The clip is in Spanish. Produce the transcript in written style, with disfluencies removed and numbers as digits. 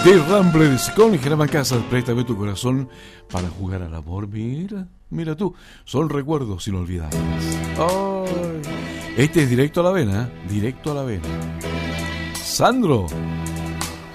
The Ramblers con Germán Casas. Préstame tu corazón para jugar al amor. Mira tú, son recuerdos inolvidables. Este es directo a la vena, directo a la vena. Sandro.